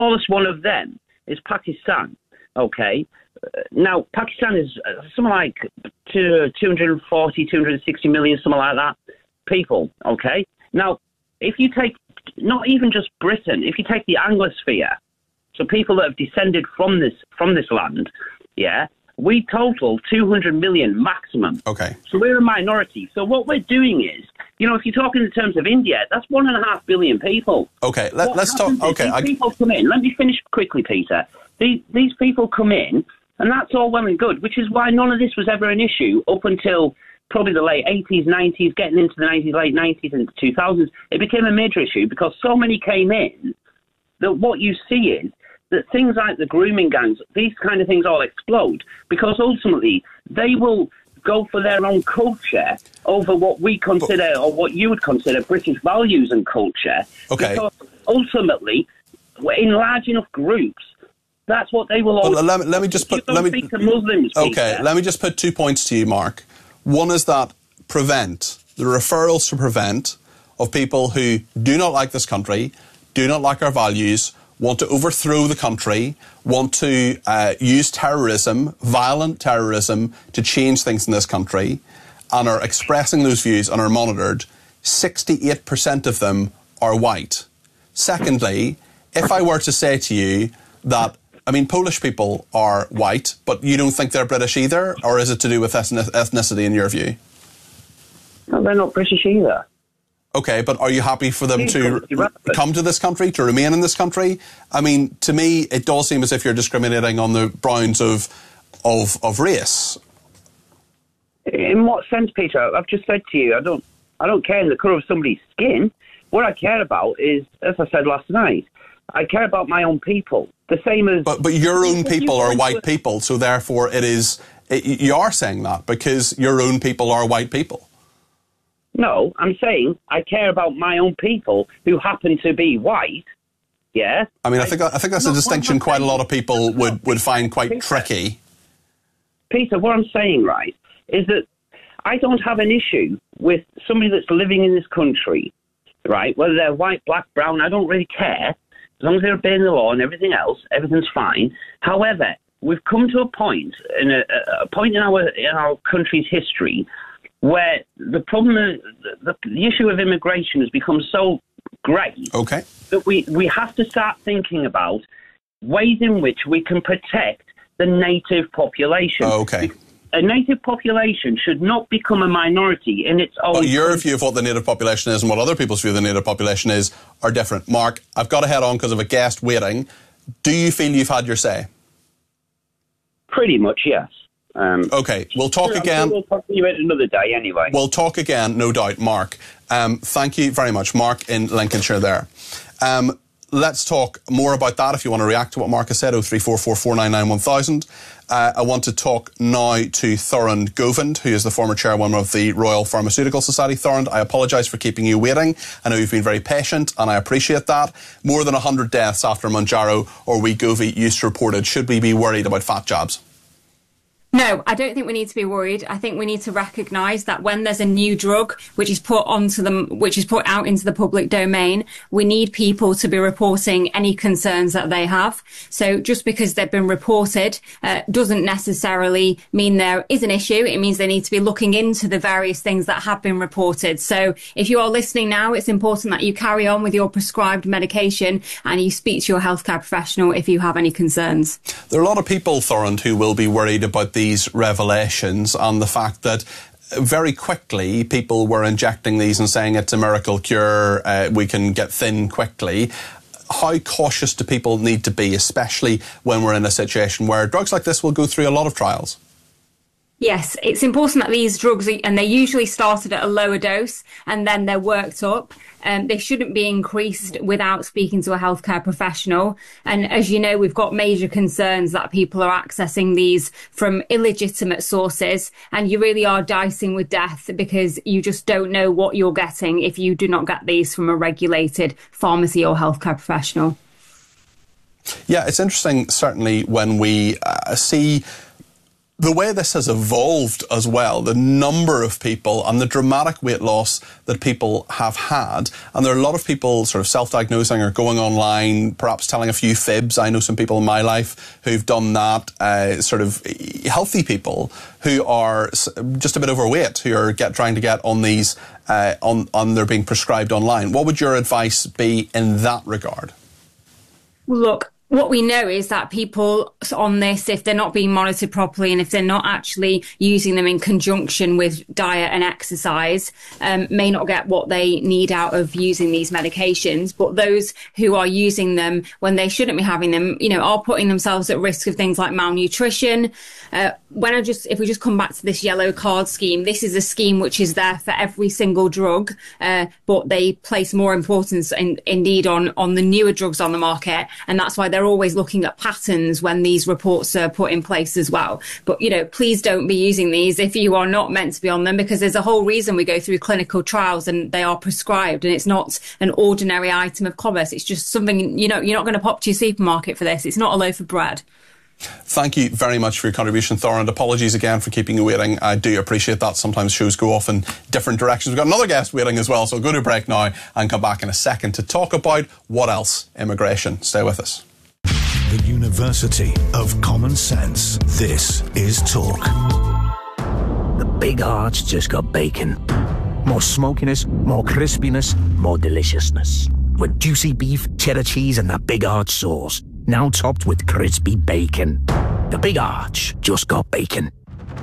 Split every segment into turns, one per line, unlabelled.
smallest one of them is Pakistan. Okay. Now, Pakistan is something like 240, 260 million, something like that, people. Okay. Now, if you take not even just Britain, if you take the Anglosphere, so people that have descended from this land, yeah, we total 200 million maximum.
Okay.
So we're a minority. So what we're doing is, if you're talking in terms of India, that's 1.5 billion people.
Okay, let's talk. Okay,
these people come in. Let me finish quickly, Peter. These people come in, and that's all well and good, which is why none of this was ever an issue up until probably the late 80s, 90s, getting into the 90s, late 90s and 2000s. It became a major issue because so many came in that what you see is that things like the grooming gangs, these kind of things all explode because ultimately they will go for their own culture over what we consider or what you would consider British values and culture.
Okay.
Because ultimately, in large enough groups, that's what they will all...
Let me just put...
speak to Muslims,
okay,
Peter.
let me just put 2 points to you, Mark. One is that the referrals to prevent of people who do not like this country, do not like our values, want to overthrow the country, want to use terrorism, violent terrorism, to change things in this country, and are expressing those views and are monitored, 68% of them are white. Secondly, if I were to say to you that, Polish people are white, but you don't think they're British either, or is it to do with ethnicity in your view?
No, they're not British either.
Okay, but are you happy for them to come to this country, to remain in this country? To me, it does seem as if you're discriminating on the grounds of race.
In what sense, Peter? I've just said to you, I don't care the colour of somebody's skin. What I care about is, as I said last night, I care about my own people. The same as... But
your own people are white people, so therefore you are saying that because your own people are white people.
No, I'm saying I care about my own people who happen to be white. Yeah.
I think that's a distinction quite a lot of people would find quite tricky.
Peter, what I'm saying, right, is that I don't have an issue with somebody that's living in this country, right, whether they're white, black, brown, I don't really care. As long as they're obeying the law and everything else, everything's fine. However, we've come to a point in our country's history where the problem, the issue of immigration has become so great that we have to start thinking about ways in which we can protect the native population. A native population should not become a minority in its own... But
your view of what the native population is and what other people's view of the native population is are different. Mark, I've got to head on because of a guest waiting. Do you feel you've had your say?
Pretty much, yes.
Okay, we'll talk again.
We'll talk to you another day anyway.
We'll talk again, no doubt, Mark. Thank you very much, Mark in Lincolnshire there. Let's talk more about that if you want to react to what Mark has said, 03444991000. I want to talk now to Thorund Govind, who is the former chairwoman of the Royal Pharmaceutical Society. Thorund, I apologise for keeping you waiting. I know you've been very patient, and I appreciate that. More than 100 deaths after Mounjaro or Wegovy use reported. Should we be worried about fat jabs?
No, I don't think we need to be worried. I think we need to recognise that when there's a new drug which is put out into the public domain, we need people to be reporting any concerns that they have. So just because they've been reported doesn't necessarily mean there is an issue. It means they need to be looking into the various things that have been reported. So if you are listening now, it's important that you carry on with your prescribed medication and you speak to your healthcare professional if you have any concerns.
There are a lot of people, Thorund, who will be worried about these revelations and the fact that very quickly people were injecting these and saying it's a miracle cure, we can get thin quickly. How cautious do people need to be, especially when we're in a situation where drugs like this will go through a lot of trials?
Yes, it's important that these drugs, and they usually started at a lower dose and then they're worked up. They shouldn't be increased without speaking to a healthcare professional. And as you know, we've got major concerns that people are accessing these from illegitimate sources. And you really are dicing with death because you just don't know what you're getting if you do not get these from a regulated pharmacy or healthcare professional.
Yeah, it's interesting, certainly, when we see the way this has evolved as well, the number of people and the dramatic weight loss that people have had, and there are a lot of people sort of self-diagnosing or going online, perhaps telling a few fibs. I know some people in my life who've done that, sort of healthy people who are just a bit overweight, who are trying to get on these, they're being prescribed online. What would your advice be in that regard?
Look, what we know is that people on this, if they're not being monitored properly and if they're not actually using them in conjunction with diet and exercise, may not get what they need out of using these medications. But those who are using them when they shouldn't be having them, are putting themselves at risk of things like malnutrition. If we just come back to this yellow card scheme, this is a scheme which is there for every single drug, but they place more importance indeed on the newer drugs on the market, and that's why they're always looking at patterns when these reports are put in place as well. But please don't be using these if you are not meant to be on them, because there's a whole reason we go through clinical trials and they are prescribed, and it's not an ordinary item of commerce. It's just something you're not going to pop to your supermarket for this. It's not a loaf of bread.
Thank you very much for your contribution, Thor, and apologies again for keeping you waiting. I do appreciate that. Sometimes shows go off in different directions. We've got another guest waiting as well, so we'll go to a break now and come back in a second to talk about what else? Immigration. Stay with us.
The University of Common Sense. This is Talk.
The Big Arch just got bacon. More smokiness, more crispiness, more deliciousness. With juicy beef, cheddar cheese and that Big Arch sauce. Now topped with crispy bacon. The Big Arch just got bacon.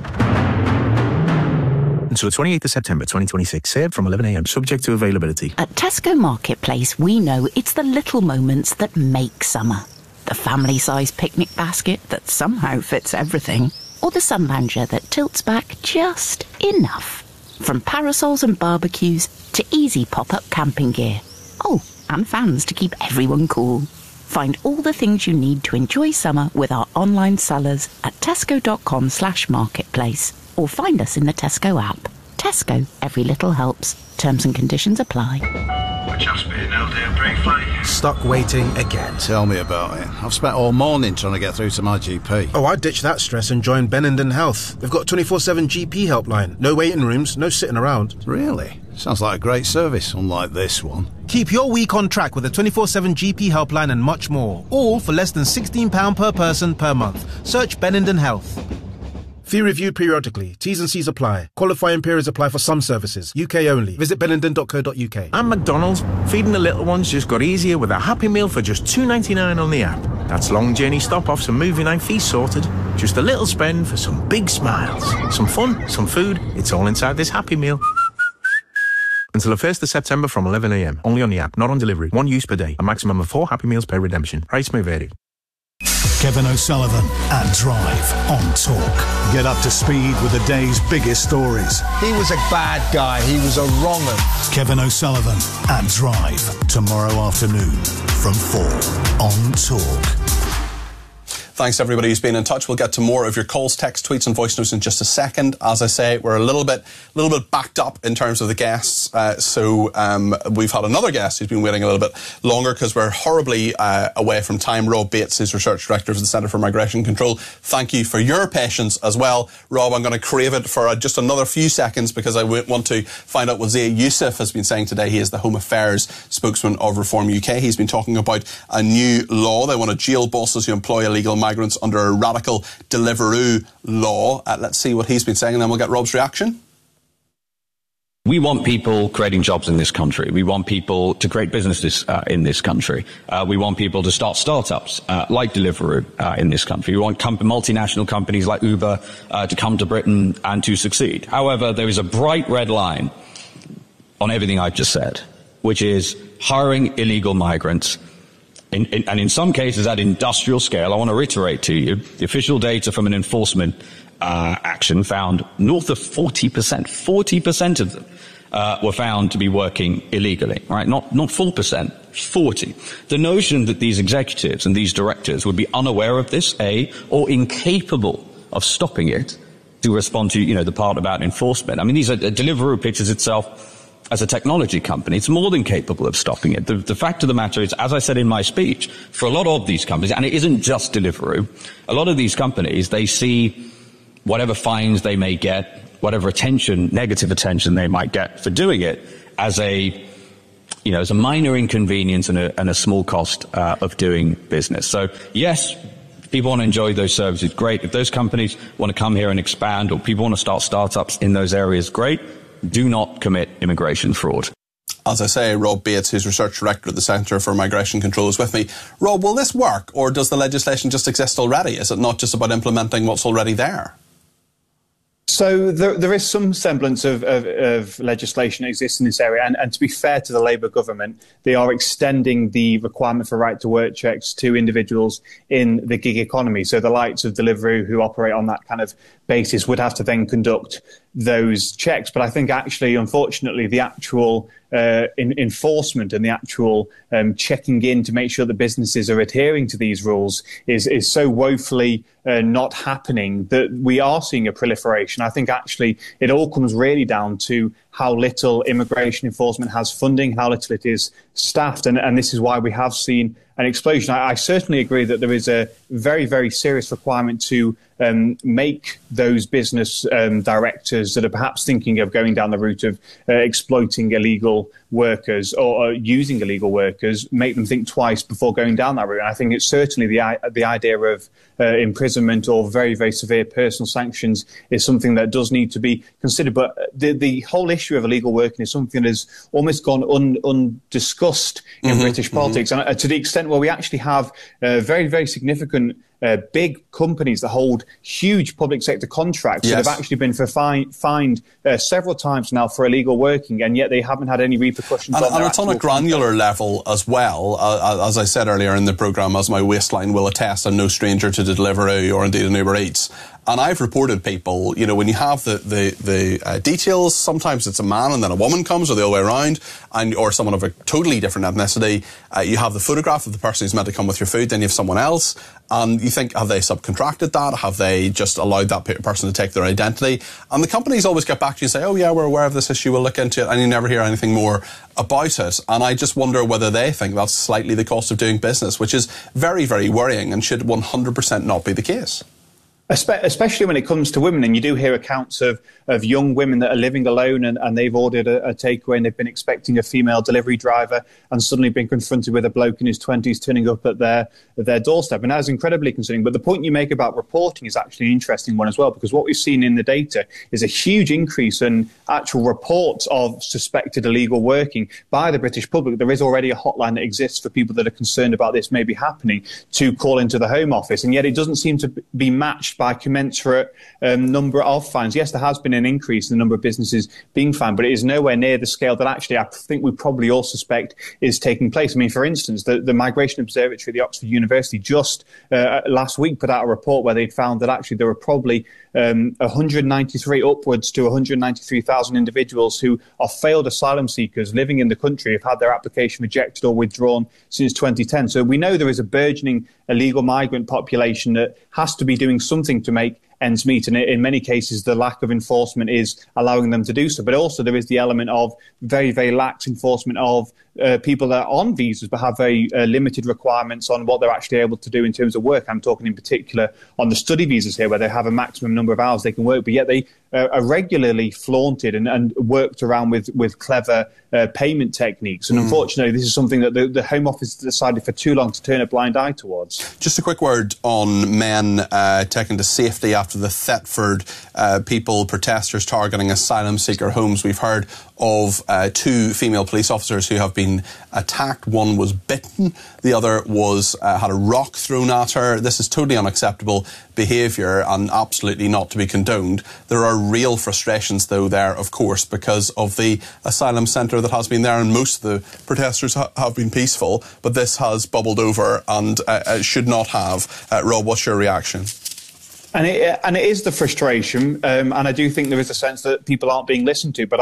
Until the 28th of September 2026, served from 11 a.m, subject to availability.
At Tesco Marketplace, we know it's the little moments that make summer. The family-sized picnic basket that somehow fits everything. Or the sun lounger that tilts back just enough. From parasols and barbecues to easy pop-up camping gear. Oh, and fans to keep everyone cool. Find all the things you need to enjoy summer with our online sellers at tesco.com/marketplace, or find us in the Tesco app. Tesco, every little helps. Terms and conditions apply.
I've just been out there briefly.
Stuck waiting again.
Tell me about it. I've spent all morning trying to get through to my GP.
Oh, I ditched that stress and joined Benenden Health. They've got 24/7 GP helpline. No waiting rooms, no sitting around.
Really? Sounds like a great service, unlike this one.
Keep your week on track with a 24/7 GP helpline and much more. All for less than £16 per person per month. Search Benenden Health. Fee reviewed periodically. T's and C's apply. Qualifying periods apply for some services. UK only. Visit benenden.co.uk.
And McDonald's, feeding the little ones just got easier with a Happy Meal for just $2.99 on the app. That's long journey stop-offs and movie night fees sorted. Just a little spend for some big smiles. Some fun, some food. It's all inside this Happy Meal. Until the 1st of September from 11 a.m. Only on the app, not on delivery. One use per day. A maximum of 4 Happy Meals per redemption. Price may vary.
Kevin O'Sullivan and Drive on Talk. Get up to speed with the day's biggest stories.
He was a bad guy. He was a wrong un.
Kevin O'Sullivan and Drive. Tomorrow afternoon from 4 on Talk.
Thanks everybody who's been in touch. We'll get to more of your calls, text, tweets and voice notes in just a second. As I say, we're a little bit backed up in terms of the guests. So we've had another guest who's been waiting a little bit longer because we're horribly away from time. Rob Bates is Research Director for the Centre for Migration Control. Thank you for your patience as well. Rob, I'm going to crave it for just another few seconds because I want to find out what Zia Youssef has been saying today. He is the Home Affairs spokesman of Reform UK. He's been talking about a new law. They want to jail bosses who employ illegal migrants under a radical Deliveroo law. Let's see what he's been saying and then we'll get Rob's reaction.
We want people creating jobs in this country. We want people to create businesses in this country. We want people to start startups like Deliveroo in this country. We want multinational companies like Uber to come to Britain and to succeed. However, there is a bright red line on everything I've just said, which is hiring illegal migrants. And in some cases at industrial scale. I want to reiterate to you, the official data from an enforcement action found north of 40%. 40% of them were found to be working illegally, right? Not full percent, 40. The notion that these executives and these directors would be unaware of this, or incapable of stopping it, to respond to, the part about enforcement. I mean, Deliveroo pitches itself as a technology company. It's more than capable of stopping it. The fact of the matter is, as I said in my speech, for a lot of these companies, and it isn't just Deliveroo, a lot of these companies, they see whatever fines they may get, whatever negative attention they might get for doing it, as a minor inconvenience and a small cost of doing business. So yes, people want to enjoy those services, great. If those companies want to come here and expand, or people want to start startups in those areas, great. Do not commit immigration fraud.
As I say, Rob Bates, who's Research Director at the Centre for Migration Control, is with me. Rob, will this work, or does the legislation just exist already? Is it not just about implementing what's already there?
So there is some semblance of legislation that exists in this area, and to be fair to the Labour government, they are extending the requirement for right-to-work checks to individuals in the gig economy. So the likes of Deliveroo, who operate on that kind of basis, would have to then conduct those checks. But I think actually, unfortunately, the actual enforcement and the actual checking in to make sure that businesses are adhering to these rules is so woefully not happening that we are seeing a proliferation. I think actually it all comes really down to how little immigration enforcement has funding, how little it is staffed, and this is why we have seen an explosion. I certainly agree that there is a very, very serious requirement to make those business directors that are perhaps thinking of going down the route of exploiting illegal workers or using illegal workers, make them think twice before going down that route. And I think it's certainly the idea of imprisonment or very, very severe personal sanctions is something that does need to be considered. But the whole issue of illegal working is something that has almost gone undiscussed in British politics. And to the extent where we actually have very, very significant big companies that hold huge public sector contracts that have actually been fined several times now for illegal working, and yet they haven't had any repercussions on their
And it's on a granular level as well. As I said earlier in the programme, as my waistline will attest, I'm no stranger to Deliveroo or indeed an Uber Eats. And I've reported people, when you have the details, sometimes it's a man and then a woman comes, or the other way around, or someone of a totally different ethnicity. You have the photograph of the person who's meant to come with your food, then you have someone else, and you think, have they subcontracted that? Have they just allowed that person to take their identity? And the companies always get back to you and say, oh yeah, we're aware of this issue, we'll look into it, and you never hear anything more about it. And I just wonder whether they think that's slightly the cost of doing business, which is very, very worrying and should 100% not be the case.
Especially when it comes to women, and you do hear accounts of young women that are living alone and they've ordered a takeaway and they've been expecting a female delivery driver and suddenly been confronted with a bloke in his 20s turning up at their doorstep. And that is incredibly concerning. But the point you make about reporting is actually an interesting one as well, because what we've seen in the data is a huge increase in actual reports of suspected illegal working by the British public. There is already a hotline that exists for people that are concerned about this maybe happening to call into the Home Office, and yet it doesn't seem to be matched by commensurate number of fines. Yes, there has been an increase in the number of businesses being fined, but it is nowhere near the scale that actually I think we probably all suspect is taking place. I mean, for instance, the Migration Observatory at the Oxford University just last week put out a report where they'd found that actually there were probably 193 upwards to 193,000 individuals who are failed asylum seekers living in the country, have had their application rejected or withdrawn since 2010. So we know there is a burgeoning illegal migrant population that has to be doing something to make ends meet, and in many cases the lack of enforcement is allowing them to do so. But also there is the element of very, very lax enforcement of people that are on visas but have very limited requirements on what they're actually able to do in terms of work. I'm talking in particular on the study visas here, where they have a maximum number of hours they can work, but yet they are regularly flaunted and worked around with clever payment techniques. And unfortunately, this is something that the Home Office decided for too long to turn a blind eye towards.
Just a quick word on men taken to safety after the Thetford protesters targeting asylum seeker homes. We've heard of 2 female police officers who have been attacked. One was bitten, the other was had a rock thrown at her. This is totally unacceptable behaviour and absolutely not to be condoned. There are real frustrations, though, there, of course, because of the asylum centre that has been there, and most of the protesters have been peaceful, but this has bubbled over and should not have. Rob, what's your reaction? And it
is the frustration, and I do think there is a sense that people aren't being listened to. But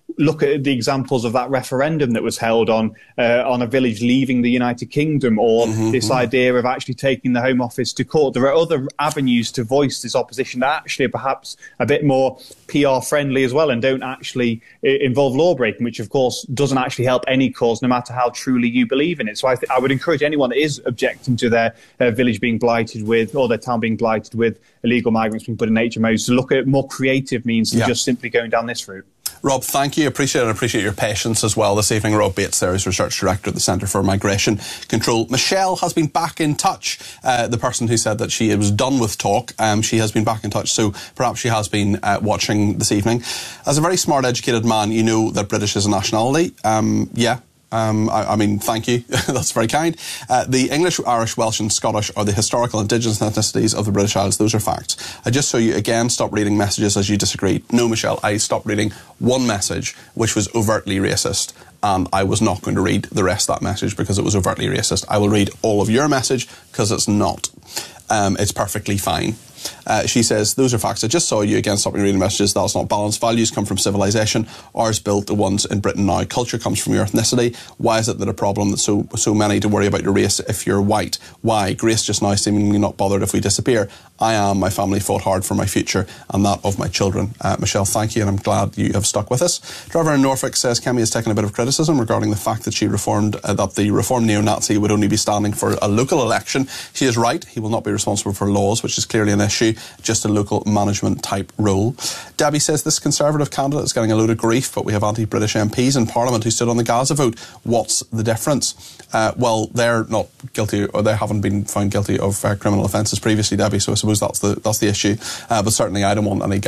look at the examples of that referendum that was held on a village leaving the United Kingdom, or this idea of actually taking the Home Office to court. There are other avenues to voice this opposition that actually are perhaps a bit more PR friendly as well, and don't actually involve law breaking, which of course doesn't actually help any cause, no matter how truly you believe in it. So I would encourage anyone that is objecting to their village being blighted with, or their town being blighted with illegal migrants being put in HMOs, to look at more creative means than just simply going down this route.
Rob, thank you. Appreciate your patience as well this evening. Rob Bates there is Research Director at the Centre for Migration Control. Michelle has been back in touch, the person who said that she was done with talk. She has been back in touch, so perhaps she has been watching this evening. As a very smart, educated man, you know that British is a nationality. I mean, thank you. That's very kind. The English, Irish, Welsh and Scottish are the historical indigenous ethnicities of the British Isles. Those are facts. I just saw you again stop reading messages as you disagreed. No, Michelle, I stopped reading one message which was overtly racist, and I was not going to read the rest of that message because it was overtly racist. I will read all of your message because it's not. It's perfectly fine. She says, those are facts. I just saw you again stopping reading messages. That's not balanced. Values come from civilization. Ours built the ones in Britain now. Culture comes from your ethnicity. Why is it that a problem that so many to worry about your race if you're white? Why? Grace just now seemingly not bothered if we disappear. I am. My family fought hard for my future and that of my children. Michelle, thank you, and I'm glad you have stuck with us. Driver in Norfolk says Kemi has taken a bit of criticism regarding the fact that she reformed that the reformed neo-Nazi would only be standing for a local election. She is right. He will not be responsible for laws, which is clearly an issue, just a local management type role. Debbie says this Conservative candidate is getting a load of grief, but we have anti-British MPs in Parliament who stood on the Gaza vote. What's the difference? Well, they're not guilty, or they haven't been found guilty of criminal offences previously, Debbie, so I suppose that's the issue. But certainly I don't want any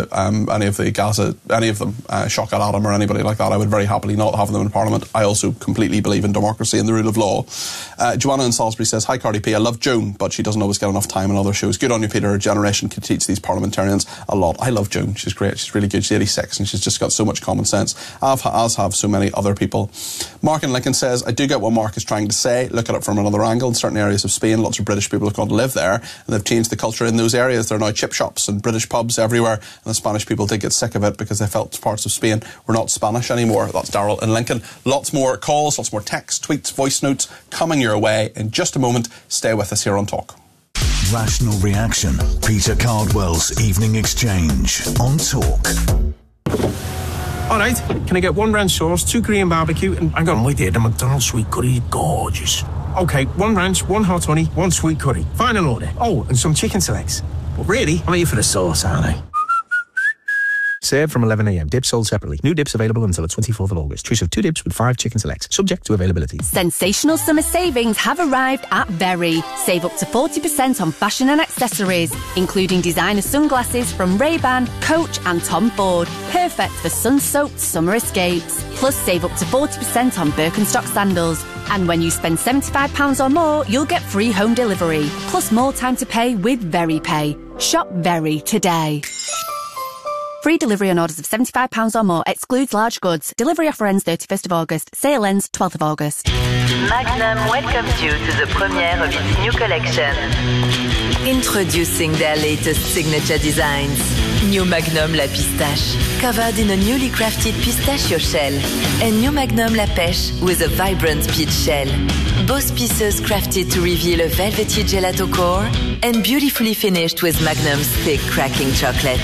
of them, Shaukat Adam or anybody like that. I would very happily not have them in Parliament. I also completely believe in democracy and the rule of law. Joanna in Salisbury says, hi Cardi P, I love Joan, but she doesn't always get enough time in other shows. Good on you, Peter. Her generation can teach these parliamentarians a lot. I love Joan. She's great. She's really good. She's 86 and she's just got so much common sense, as have so many other people. Mark in Lincoln says, I do get what Mark is trying to say. Look at it from another angle. In certain areas of Spain, lots of British people have gone to live there, and they've changed the culture in those areas. There are now chip shops and British pubs everywhere, and the Spanish people did get sick of it because they felt parts of Spain were not Spanish anymore. That's Darryl in Lincoln. Lots more calls, lots more texts, tweets, voice notes coming your way in just a moment. Stay with us here on Talk.
Rational Reaction. Peter Cardwell's Evening Exchange on Talk.
All right, can I get 1 ranch sauce, 2 Korean barbecue, and hang on, wait there, the McDonald's sweet curry is gorgeous. Okay, 1 ranch, 1 hot honey, 1 sweet curry. Final order. Oh, and some chicken selects. But really, I'm here for the sauce, aren't I? Served from 11 a.m. Dips sold separately. New dips available until the 24th of August. Choice of 2 dips with 5 chicken selects. Subject to availability.
Sensational summer savings have arrived at Very. Save up to 40% on fashion and accessories, including designer sunglasses from Ray-Ban, Coach and Tom Ford. Perfect for sun-soaked summer escapes. Plus, save up to 40% on Birkenstock sandals. And when you spend £75 or more, you'll get free home delivery. Plus more time to pay with Very Pay. Shop Very today. Free delivery on orders of £75 or more. Excludes large goods. Delivery offer ends 31st of August. Sale ends 12th of August.
Magnum welcomes you to the premiere of its new collection. Introducing their latest signature designs. New Magnum La Pistache, covered in a newly crafted pistachio shell. And New Magnum La Pêche with a vibrant peach shell. Both pieces crafted to reveal a velvety gelato core and beautifully finished with Magnum's thick cracking chocolate.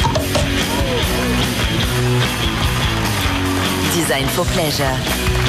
Designed for pleasure.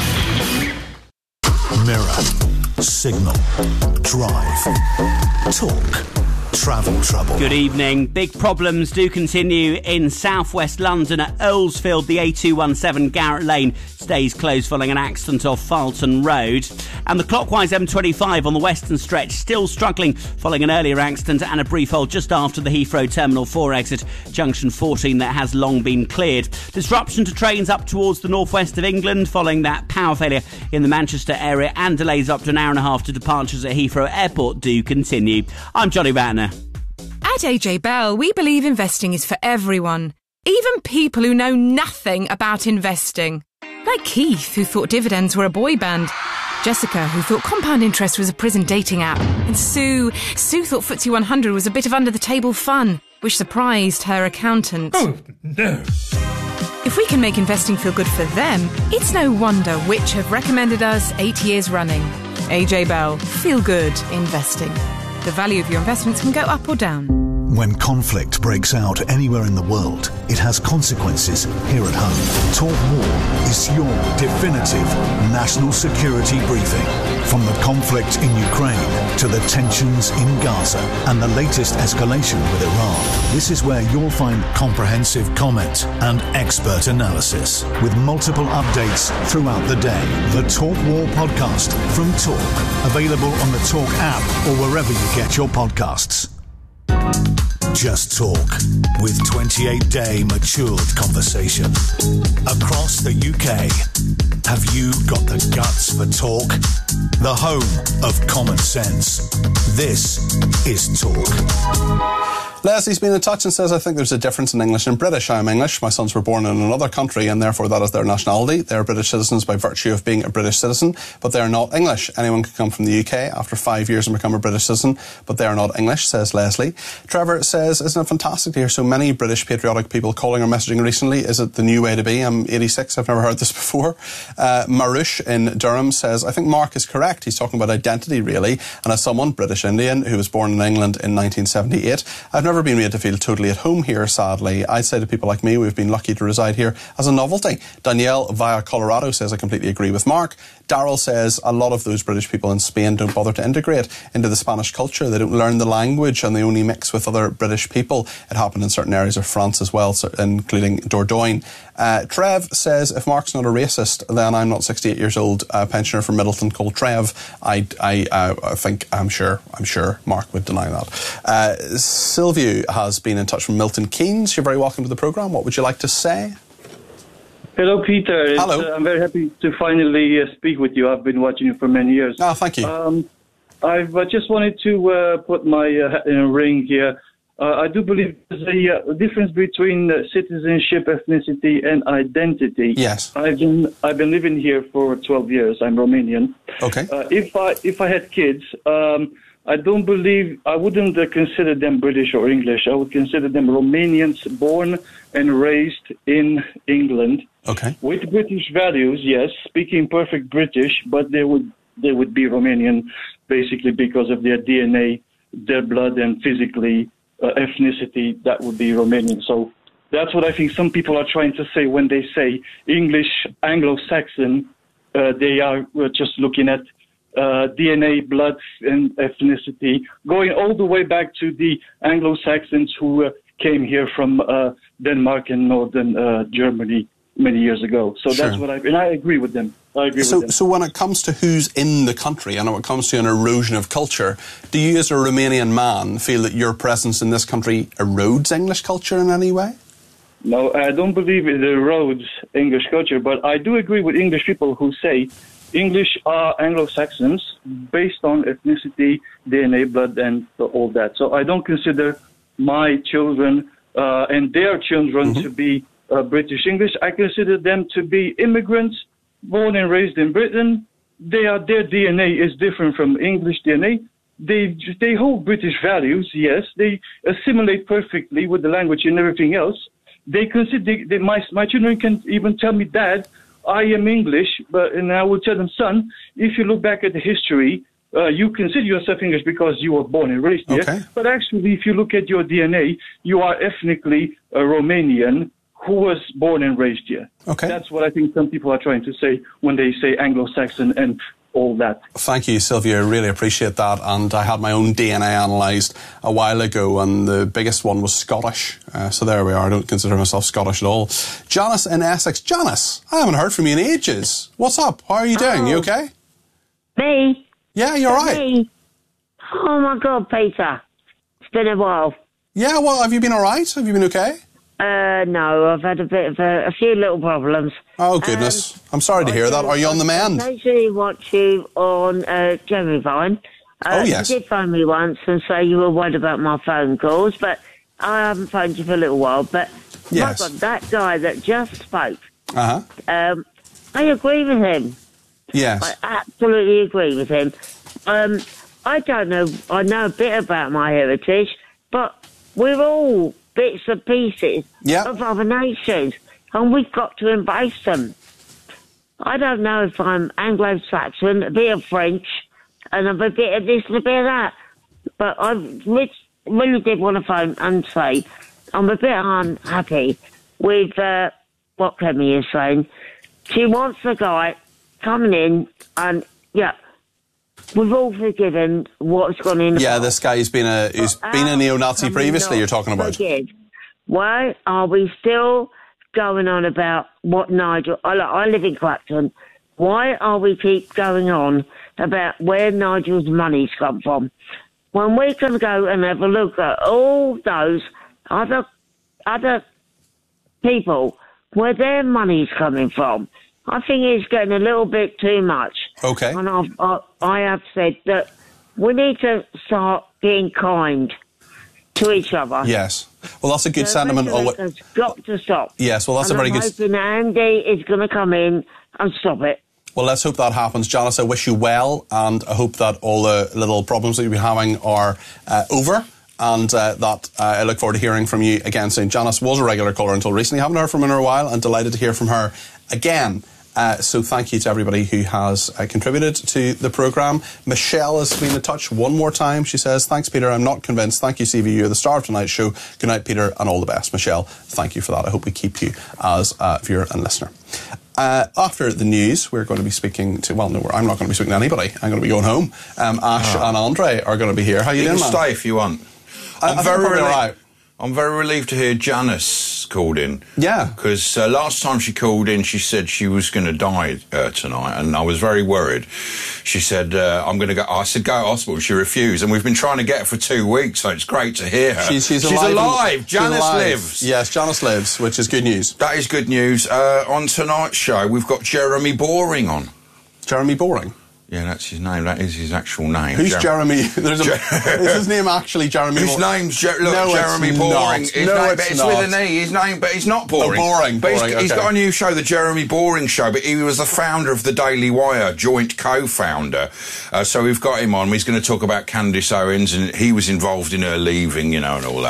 Mirror, Signal, Drive, Talk, Travel Trouble.
Good evening. Big problems do continue in southwest London at Earlsfield. The A217 Garrett Lane stays closed following an accident off Farleton Road. And the clockwise M25 on the western stretch still struggling following an earlier accident and a brief hold just after the Heathrow Terminal 4 exit, junction 14, that has long been cleared. Disruption to trains up towards the northwest of England following that power failure in the Manchester area, and delays up to an hour and a half to departures at Heathrow Airport do continue. I'm Johnny Ratner.
At AJ Bell, we believe investing is for everyone, even people who know nothing about investing. Like Keith, who thought dividends were a boy band. Jessica, who thought compound interest was a prison dating app. And Sue thought FTSE 100 was a bit of under-the-table fun, which surprised her accountant.
Oh, no.
If we can make investing feel good for them, it's no wonder Which have recommended us 8 years running. AJ Bell, feel good investing. The value of your investments can go up or down.
When conflict breaks out anywhere in the world, it has consequences here at home. Talk War is your definitive national security briefing. From the conflict in Ukraine to the tensions in Gaza and the latest escalation with Iran, this is where you'll find comprehensive comment and expert analysis with multiple updates throughout the day. The Talk War podcast from Talk, available on the Talk app or wherever you get your podcasts. Just Talk, with 28-day matured conversation. Across the UK, have you got the guts for talk? The home of common sense. This is Talk.
Leslie's been in touch and says, I think there's a difference in English and British. I am English. My sons were born in another country and therefore that is their nationality. They are British citizens by virtue of being a British citizen, but they are not English. Anyone can come from the UK after 5 years and become a British citizen, but they are not English, says Leslie. Trevor says, isn't it fantastic to hear so many British patriotic people calling or messaging recently? Is it the new way to be? I'm 86. I've never heard this before. Marush in Durham says, I think Mark is correct. He's talking about identity, really. And as someone, British Indian, who was born in England in 1978, I've never been made to feel totally at home here, sadly. I'd say to people like me, we've been lucky to reside here as a novelty. Danielle via Colorado says, I completely agree with Mark. Daryl says, a lot of those British people in Spain don't bother to integrate into the Spanish culture. They don't learn the language and they only mix with other British people. It happened in certain areas of France as well, including Dordogne. Trev says, if Mark's not a racist, then I'm not 68 years old, pensioner from Middleton called Trev. I'm sure Mark would deny that. Sylvia has been in touch from Milton Keynes. You're very welcome to the programme. What would you like to say?
Hello, Peter.
Hello.
I'm very happy to finally speak with you. I've been watching you for many years.
Oh, thank you.
I've just wanted to put my hat in a ring here. I do believe there's a difference between citizenship, ethnicity, and identity.
Yes.
I've been living here for 12 years. I'm Romanian.
Okay.
If I had kids, I wouldn't consider them British or English. I would consider them Romanians born and raised in England.
Okay.
With British values, yes, speaking perfect British, but they would be Romanian basically because of their DNA, their blood, and physically ethnicity. That would be Romanian. So that's what I think some people are trying to say when they say English, Anglo-Saxon. They are just looking at DNA, blood, and ethnicity, going all the way back to the Anglo-Saxons who came here from Denmark and northern Germany many years ago. So
Sure.
that's what I agree with them.
So when it comes to who's in the country and when it comes to an erosion of culture, do you as a Romanian man feel that your presence in this country erodes English culture in any way?
No, I don't believe it erodes English culture, but I do agree with English people who say English are Anglo-Saxons based on ethnicity, DNA, blood, and all that. So I don't consider my children and their children to be British English. I consider them to be immigrants born and raised in Britain. Their DNA is different from English DNA. They hold British values, yes. They assimilate perfectly with the language and everything else. They consider my children can even tell me, Dad, I am English, and I will tell them, son, if you look back at the history, you consider yourself English because you were born and raised here.
Okay.
But actually, if you look at your DNA, you are ethnically a Romanian who was born and raised here.
Okay.
That's what I think some people are trying to say when they say Anglo-Saxon and all that.
Thank you, Sylvia. I really appreciate that. And I had my own DNA analysed a while ago, and the biggest one was Scottish. So there we are. I don't consider myself Scottish at all. Janice in Essex. Janice, I haven't heard from you in ages. What's up? How are you doing? You okay?
Me?
Yeah, you're right.
Me? Oh, my God, Peter. It's been a while.
Yeah, well, have you been all right? Have you been okay?
No, I've had a few little problems.
Oh, goodness. I'm sorry to hear that. Are you on the mend?
I occasionally watch you on Jeremy Vine.
Oh, yes.
You did phone me once and say you were worried about my phone calls, but I haven't phoned you for a little while. But,
yes.
My God, that guy that just spoke,
Uh-huh.
I agree with him.
Yes.
I absolutely agree with him. I don't know. I know a bit about my heritage, but we're all bits and pieces of other nations. and we've got to embrace them. I don't know if I'm Anglo-Saxon, a bit of French, and a bit of this and a bit of that, but I really did want to phone and say I'm a bit unhappy with what Kemi is saying. She wants a guy coming in and, yeah, we've all forgiven what's gone in.
Yeah, this guy who's been a neo-Nazi previously, you're talking about.
Why are we still going on about what Nigel... I live in Clacton. Why are we keep going on about where Nigel's money's come from when we can go and have a look at all those other people where their money's coming from? I think it's getting a little bit too much.
Okay.
And I have said that we need to start being kind to each other.
Yes. Well, that's a good sentiment.
It's got to stop.
Yes, well, that's a very good...
I'm hoping Andy is going to come in and stop it.
Well, let's hope that happens. Janice, I wish you well, and I hope that all the little problems that you've been having are over, and that I look forward to hearing from you again soon. Janice was a regular caller until recently. Haven't heard from her in a while, and delighted to hear from her again. So thank you to everybody who has contributed to the programme. Michelle has been in touch one more time. She says, thanks, Peter. I'm not convinced. Thank you, CV. You're the star of tonight's show. Good night, Peter, and all the best. Michelle, thank you for that. I hope we keep you as a viewer and listener. After the news, we're going to be speaking to... Well, no, I'm not going to be speaking to anybody. I'm going to be going home. Ash and Andre are going to be here. How you doing, man?
You can stay if you want. I'm very relieved to hear Janice called in.
Yeah.
Because last time she called in, she said she was going to die tonight, and I was very worried. She said, I'm going to go... I said, go to hospital. She refused, and we've been trying to get her for 2 weeks, so it's great to hear her.
She's alive.
Janice lives.
Yes, Janice lives, which is good news.
That is good news. On tonight's show, we've got Jeremy Boring on.
Jeremy Boring?
Yeah, that's his name. That is his actual name.
Who's Jeremy? Is his name actually Jeremy Boring?
His name's Jeremy Boring. It's with an E. His name, but he's not Boring.
Boring.
He's got a new show, the Jeremy Boring Show, but he was the founder of the Daily Wire, joint co-founder. So we've got him on. He's going to talk about Candace Owens, and he was involved in her leaving, and all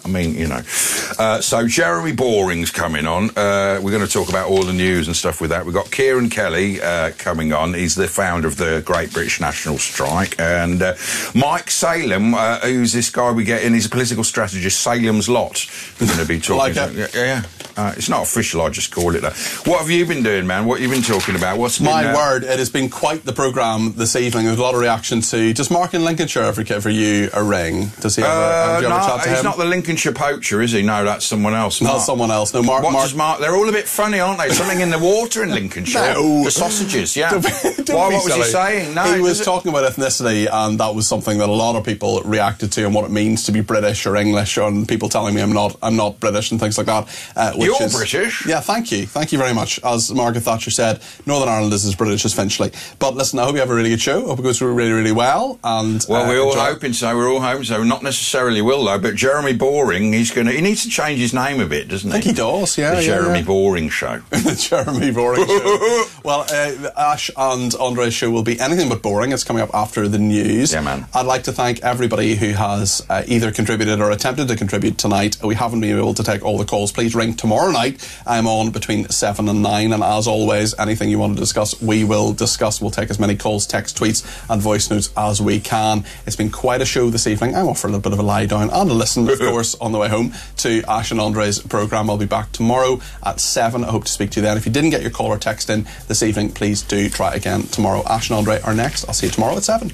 that. So Jeremy Boring's coming on. We're going to talk about all the news and stuff with that. We've got Kieran Kelly coming on. He's the founder of the Great British National Strike, and Mike Salem, who's this guy we get in, he's a political strategist, Salem's Lot. We're going to be talking. It's not official, I just call it that. What have you been doing, man? What have you been talking about?
My word, it has been quite the programme this evening. There's a lot of reaction to... Does Mark in Lincolnshire ever give you a ring? Does he ever, have you ever chat to him?
He's not the Lincolnshire poacher, is he? No, that's someone else.
Not someone else. No, Mark.
Does Mark... They're all a bit funny, aren't they? Something in the water in Lincolnshire.
No.
The sausages, yeah.
What
was he saying? No,
he was talking about ethnicity, and that was something that a lot of people reacted to, and what it means to be British or English, and people telling me I'm not British and things like that.
You're British?
Yeah, thank you very much. As Margaret Thatcher said, Northern Ireland is as British as Finchley. But listen, I hope you have a really good show. I hope it goes through really, really well. And
we're all hoping so. We're all hoping so. Not necessarily will though. But Jeremy Boring, he needs to change his name a bit, doesn't he?
I think he does. Yeah,
the Jeremy Boring Show.
The Jeremy Boring Show. Well, Ash and Andre's show will be anything but boring. It's coming up after the news.
Yeah, man.
I'd like to thank everybody who has either contributed or attempted to contribute tonight. We haven't been able to take all the calls. Please ring tomorrow night. I'm on between 7 and 9, and as always, anything you want to discuss, we will discuss. We'll take as many calls, text, tweets and voice notes as we can. It's been quite a show this evening. I'm off for a little bit of a lie down and a listen, of course, on the way home to Ash and Andre's programme. I'll be back tomorrow at 7. I hope to speak to you then. If you didn't get your call or text in this evening, please do try again tomorrow. Ash and Andre are next. I'll see you tomorrow at 7.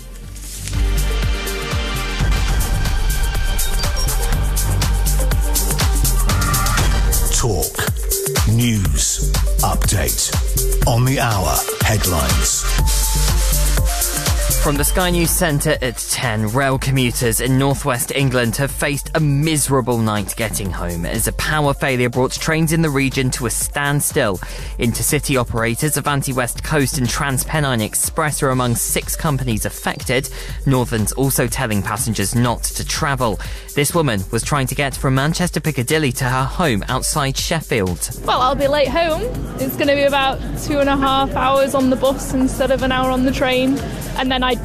Talk. News. Update. On the hour. Headlines.
From the Sky News Centre at 10, rail commuters in northwest England have faced a miserable night getting home as a power failure brought trains in the region to a standstill. Intercity operators Avanti West Coast and TransPennine Express are among 6 companies affected. Northern's also telling passengers not to travel. This woman was trying to get from Manchester Piccadilly to her home outside Sheffield.
Well, I'll be late home. It's going to be about 2.5 hours on the bus instead of an hour on the train. And then I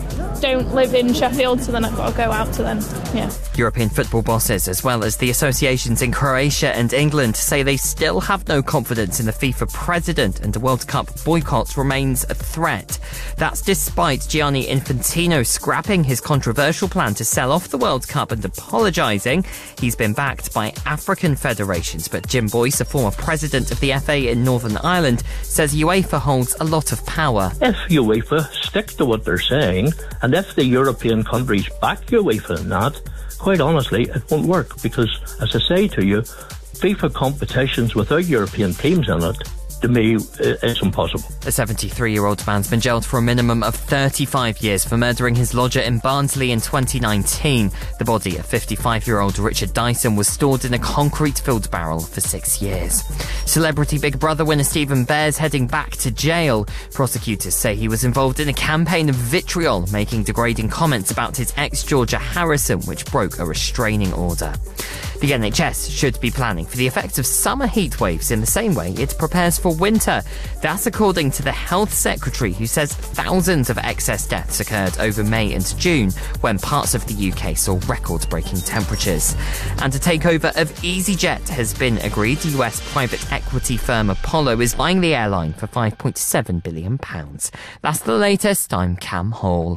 don't live in Sheffield, so then I've got to go out to them, yeah.
European football bosses, as well as the associations in Croatia and England, say they still have no confidence in the FIFA president, and the World Cup boycott remains a threat. That's despite Gianni Infantino scrapping his controversial plan to sell off the World Cup and apologising. He's been backed by African federations, but Jim Boyce, a former president of the FA in Northern Ireland, says UEFA holds a lot of power.
If UEFA stick to what they're saying, and if the European countries back UEFA in that, quite honestly, it won't work, because, as I say to you, FIFA competitions without European teams in it, to me, it's impossible.
The 73-year-old man's been jailed for a minimum of 35 years for murdering his lodger in Barnsley in 2019. The body of 55-year-old Richard Dyson was stored in a concrete-filled barrel for 6 years. Celebrity Big Brother winner Stephen Bear's heading back to jail. Prosecutors say he was involved in a campaign of vitriol, making degrading comments about his ex Georgia Harrison, which broke a restraining order. The NHS should be planning for the effects of summer heat waves in the same way it prepares for winter. That's according to the Health Secretary, who says thousands of excess deaths occurred over May and June when parts of the UK saw record-breaking temperatures. And a takeover of EasyJet has been agreed. US private equity firm Apollo is buying the airline for £5.7 billion. That's the latest. I'm Cam Hall.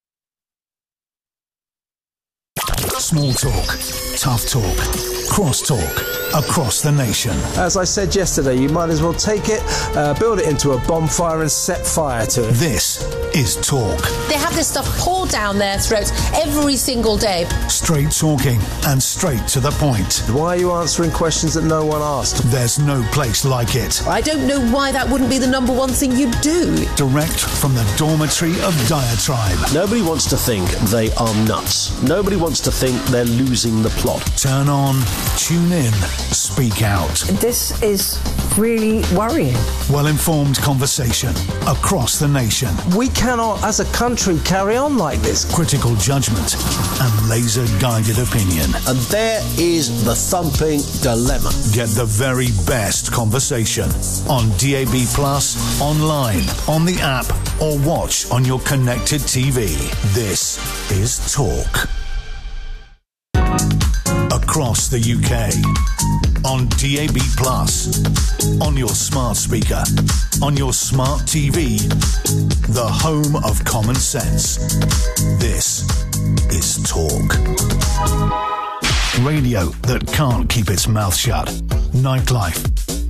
Small talk, tough talk, cross talk, across the nation.
As I said yesterday, you might as well take it, build it into a bonfire and set fire to it.
This is Talk.
They have this stuff poured down their throats every single day.
Straight talking and straight to the point.
Why are you answering questions that no one asked?
There's no place like it.
I don't know why that wouldn't be the number one thing you do.
Direct from the dormitory of diatribe.
Nobody wants to think they are nuts. Nobody wants to think they're losing the plot.
Turn on, tune in, speak out.
This is really worrying.
Well-informed conversation across the nation.
We cannot, as a country, carry on like this.
Critical judgment and laser-guided opinion.
And there is the thumping dilemma.
Get the very best conversation on DAB+, online, on the app, or watch on your connected TV. This is Talk. Across the UK, on DAB+, on your smart speaker, on your smart TV, the home of common sense. This is Talk. Radio that can't keep its mouth shut. Nightlife.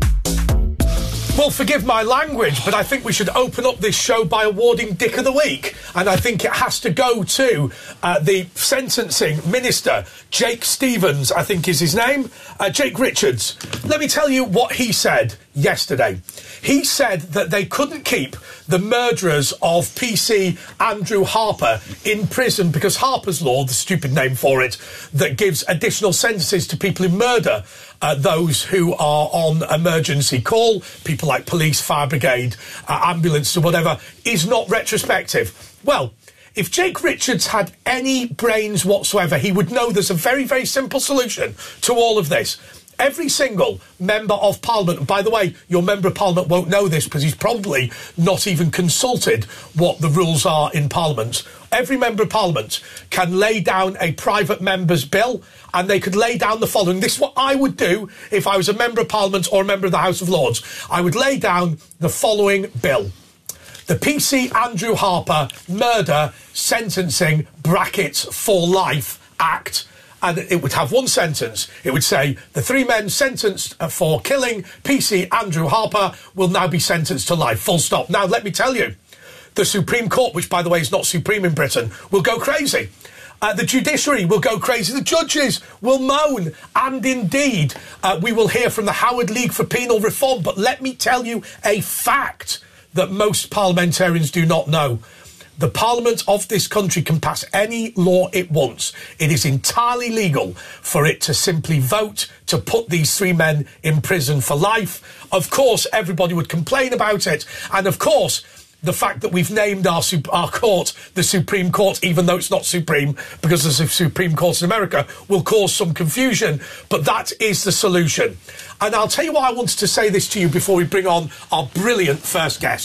Well, forgive my language, but I think we should open up this show by awarding Dick of the Week. And I think it has to go to the sentencing minister, Jake Stevens, I think is his name. Jake Richards. Let me tell you what he said yesterday. He said that they couldn't keep the murderers of PC Andrew Harper in prison because Harper's Law, the stupid name for it, that gives additional sentences to people who murder those who are on emergency call, people like police, fire brigade, ambulance or whatever, is not retrospective. Well, if Jake Richards had any brains whatsoever, he would know there's a very, very simple solution to all of this. Every single member of Parliament, and by the way, your member of Parliament won't know this because he's probably not even consulted what the rules are in Parliament. Every member of Parliament can lay down a private member's bill, and they could lay down the following. This is what I would do if I was a member of Parliament or a member of the House of Lords. I would lay down the following bill. The PC Andrew Harper Murder Sentencing (brackets for Life) Act. And it would have one sentence. It would say, the three men sentenced for killing PC Andrew Harper will now be sentenced to life. Full stop. Now, let me tell you, the Supreme Court, which, by the way, is not supreme in Britain, will go crazy. The judiciary will go crazy. The judges will moan. And indeed, we will hear from the Howard League for Penal Reform. But let me tell you a fact that most parliamentarians do not know. The Parliament of this country can pass any law it wants. It is entirely legal for it to simply vote to put these three men in prison for life. Of course, everybody would complain about it. And of course, the fact that we've named our court the Supreme Court, even though it's not supreme, because there's a Supreme Court in America, will cause some confusion. But that is the solution. And I'll tell you why I wanted to say this to you before we bring on our brilliant first guest.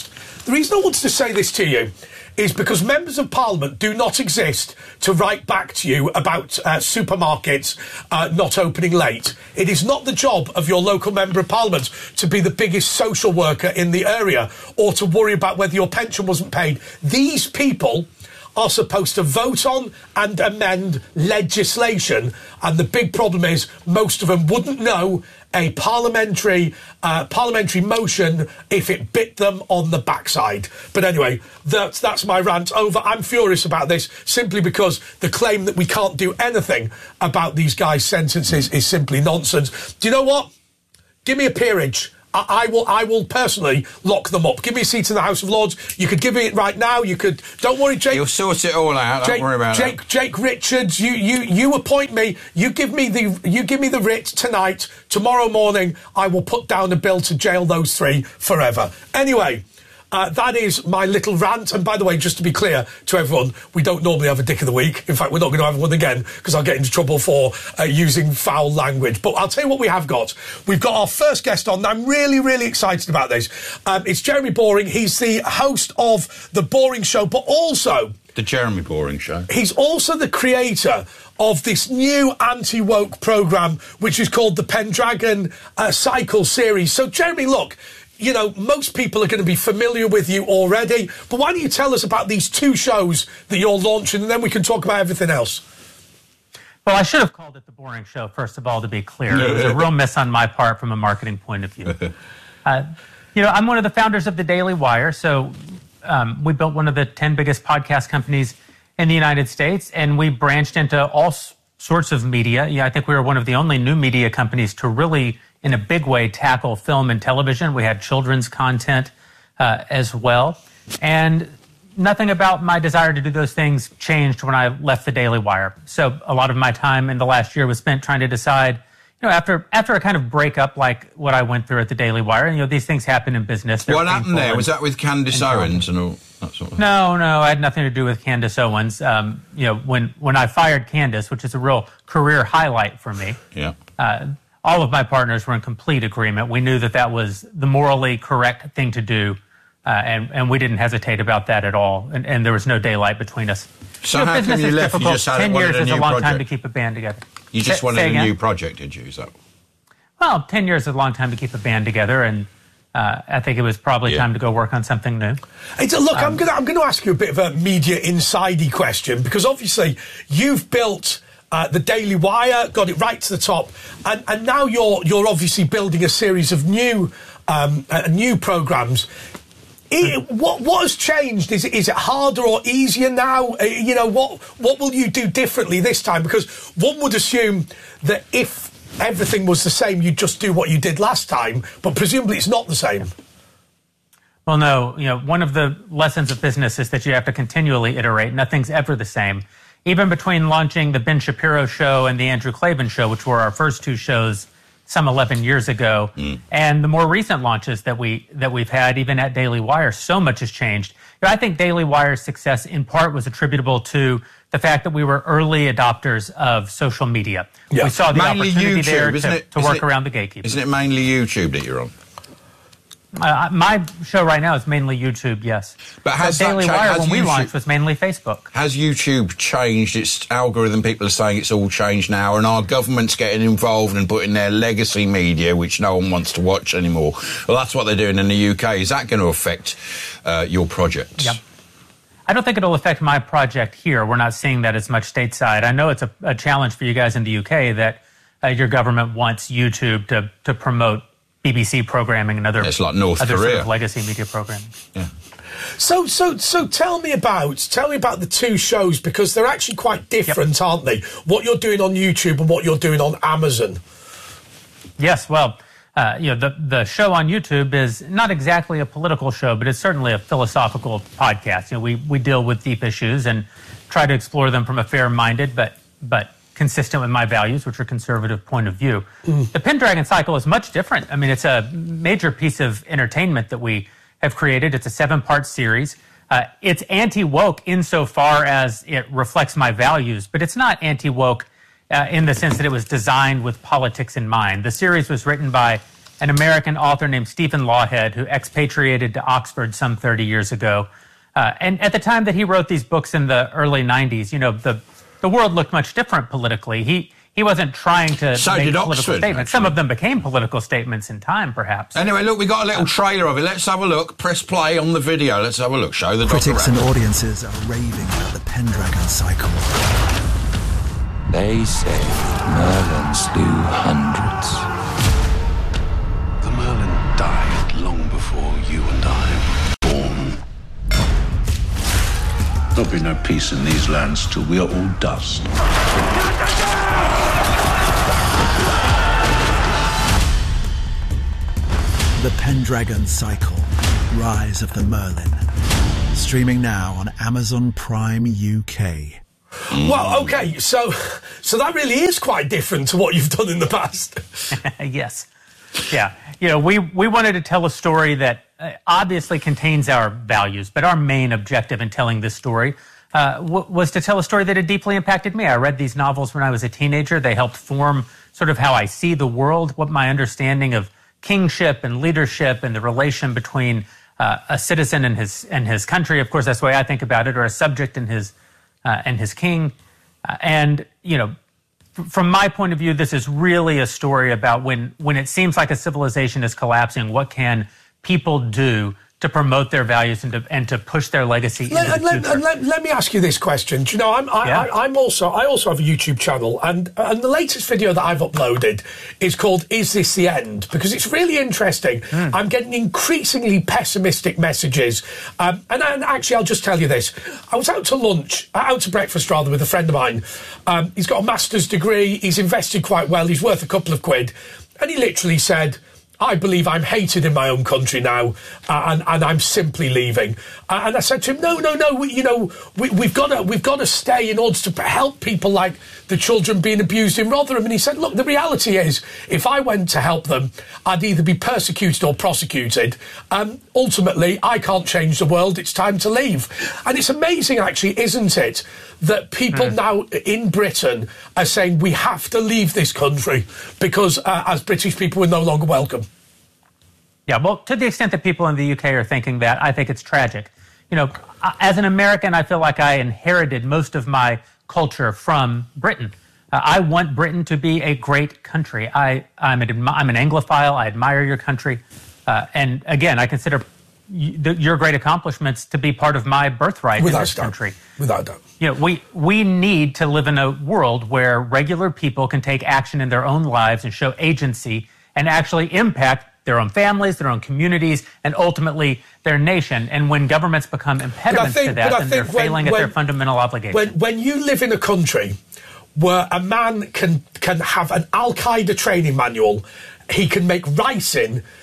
The reason I wanted to say this to you is because members of Parliament do not exist to write back to you about supermarkets not opening late. It is not the job of your local member of Parliament to be the biggest social worker in the area or to worry about whether your pension wasn't paid. These people are supposed to vote on and amend legislation, and the big problem is most of them wouldn't know a parliamentary motion if it bit them on the backside. But anyway, that's my rant over. I'm furious about this simply because the claim that we can't do anything about these guys' sentences is simply nonsense. Do you know what? Give me a peerage. I will personally lock them up. Give me a seat in the House of Lords. You could give me it right now. You could. Don't worry, Jake.
You'll sort it all out. Don't worry about it.
Jake Richards. You appoint me. You give me the writ tonight. Tomorrow morning, I will put down a bill to jail those three forever. Anyway. That is my little rant. And by the way, just to be clear to everyone, we don't normally have a Dick of the Week. In fact, we're not going to have one again because I'll get into trouble for using foul language. But I'll tell you what we have got. We've got our first guest on. I'm really, really excited about this. It's Jeremy Boring. He's the host of The Boring Show, but also...
The Jeremy Boring Show.
He's also the creator of this new anti-woke programme, which is called the Pendragon Cycle series. So, Jeremy, look... You know, most people are going to be familiar with you already, but why don't you tell us about these two shows that you're launching, and then we can talk about everything else.
Well, I should have called it The Boring Show, first of all, to be clear. It was a real miss on my part from a marketing point of view. I'm one of the founders of The Daily Wire, so we built one of the 10 biggest podcast companies in the United States, and we branched into all sorts of media. I think we were one of the only new media companies to really, in a big way, tackle film and television. We had children's content as well. And nothing about my desire to do those things changed when I left the Daily Wire. So a lot of my time in the last year was spent trying to decide, after a kind of breakup like what I went through at the Daily Wire, these things happen in business.
What happened there? Was that with Candace Owens and all that sort of thing?
No, I had nothing to do with Candace Owens. When I fired Candace, which is a real career highlight for me, all of my partners were in complete agreement. We knew that was the morally correct thing to do, and we didn't hesitate about that at all, and there was no daylight between us.
So how come you left? You just had
10 years is a long
project.
time to keep a band together.
You just wanted a new project, did you? So.
Well, 10 years is a long time to keep a band together, and I think it was probably time to go work on something new.
Look, I'm going to ask you a bit of a media insidey question, because obviously you've built the Daily Wire, got it right to the top, and now you're obviously building a series of new programmes. What has changed? Is it harder or easier now? What will you do differently this time? Because one would assume that if everything was the same, you'd just do what you did last time, but presumably it's not the same.
Well, no. One of the lessons of business is that you have to continually iterate. Nothing's ever the same. Even between launching the Ben Shapiro Show and the Andrew Klavan Show, which were our first two shows some 11 years ago, and the more recent launches that we've had, even at Daily Wire, so much has changed. I think Daily Wire's success in part was attributable to the fact that we were early adopters of social media. Yeah. We saw the
mainly
opportunity
YouTube,
there to work around the gatekeepers.
Isn't it mainly YouTube that you're on?
My show right now is mainly YouTube, yes.
But has
Daily Wire, when we launched, was mainly Facebook.
Has YouTube changed its algorithm? People are saying it's all changed now, and our government's getting involved and putting their legacy media, which no one wants to watch anymore. Well, that's what they're doing in the UK. Is that going to affect your project?
Yeah. I don't think it'll affect my project here. We're not seeing that as much stateside. I know it's a challenge for you guys in the UK that your government wants YouTube to promote BBC programming and other,
it's like North
other
Korea.
Sort of legacy media programming.
Yeah.
So tell me about the two shows, because they're actually quite different, aren't they? What you're doing on YouTube and what you're doing on Amazon.
Yes, well, the show on YouTube is not exactly a political show, but it's certainly a philosophical podcast. We deal with deep issues and try to explore them from a fair-minded but consistent with my values, which are conservative point of view. The Pendragon Cycle is much different. I mean, it's a major piece of entertainment that we have created. It's a 7-part series. It's anti-woke insofar as it reflects my values, but it's not anti-woke in the sense that it was designed with politics in mind. The series was written by an American author named Stephen Lawhead, who expatriated to Oxford some 30 years ago. And at the time that he wrote these books in the early 90s, you know, the world looked much different politically. He wasn't trying to make political statements. Actually. Some of them became political statements in time, perhaps.
Anyway, look, we got a little trailer of it. Let's have a look. Press play on the video. Let's have a look. Show the
critics and audiences are raving about the Pendragon cycle.
They say Merlins do hundreds.
The Merlin died long before you and I were born. There'll be no peace in these lands till we are all dust.
The Pendragon Cycle, Rise of the Merlin. Streaming now on Amazon Prime UK.
Well, okay, so that really is quite different to what you've done in the past.
Yes. Yeah. You know, we wanted to tell a story that obviously contains our values, but our main objective in telling this story was to tell a story that had deeply impacted me. I read these novels when I was a teenager. They helped form sort of how I see the world, what my understanding of kingship and leadership and the relation between a citizen and his country. Of course, that's the way I think about it, or a subject and his king. And, you know, from my point of view, this is really a story about when it seems like a civilization is collapsing, what can people do to promote their values and to push their legacy into the future.
Let me ask you this question. Do you know, I also have a YouTube channel, and the latest video that I've uploaded is called "Is This the End?" because it's really interesting. I'm getting increasingly pessimistic messages, and actually, I'll just tell you this: I was out to breakfast rather, with a friend of mine. He's got a master's degree. He's invested quite well. He's worth a couple of quid, and he literally said, I believe I'm hated in my own country now, and I'm simply leaving. And I said to him, no, we've got to stay in order to help people like the children being abused in Rotherham. And he said, look, the reality is, if I went to help them, I'd either be persecuted or prosecuted. Ultimately, I can't change the world. It's time to leave. And it's amazing, actually, isn't it, that people now in Britain are saying we have to leave this country because as British people we're no longer welcome.
Yeah, well, to the extent that people in the UK are thinking that, I think it's tragic. You know, as an American, I feel like I inherited most of my culture from Britain. I want Britain to be a great country. I'm an Anglophile. I admire your country. And again, I consider your great accomplishments to be part of my birthright in this country.
Without doubt.
You know, we need to live in a world where regular people can take action in their own lives and show agency and actually impact their own families, their own communities, and ultimately their nation. And when governments become impediments to that, then they're failing at their fundamental obligation.
When you live in a country where a man can have an Al-Qaeda training manual, he can make rice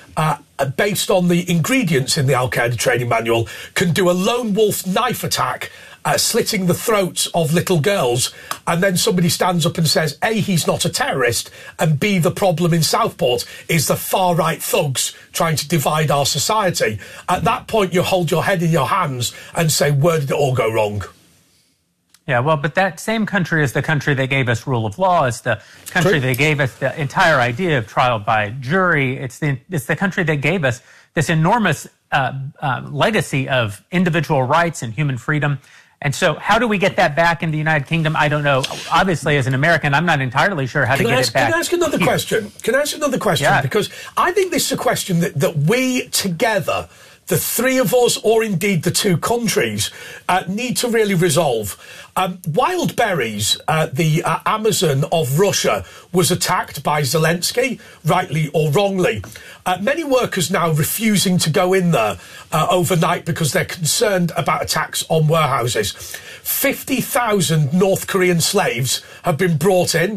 based on the ingredients in the Al-Qaeda training manual, can do a lone wolf knife attack, slitting the throats of little girls, and then somebody stands up and says, A, he's not a terrorist, and B, the problem in Southport is the far-right thugs trying to divide our society. At that point, you hold your head in your hands and say, where did it all go wrong?
Yeah, well, but that same country is the country that gave us rule of law. It's the country that gave us the entire idea of trial by jury. It's the country that gave us this enormous legacy of individual rights and human freedom. And so how do we get that back in the United Kingdom? I don't know. Obviously, as an American, I'm not entirely sure how to get it back.
Can I ask another question? Can I ask another question?
Yeah.
Because I think this is a question that we together, the three of us, or indeed the two countries, need to really resolve. Wild berries, the Amazon of Russia, was attacked by Zelensky, rightly or wrongly. Many workers now refusing to go in there overnight because they're concerned about attacks on warehouses. 50,000 North Korean slaves have been brought in.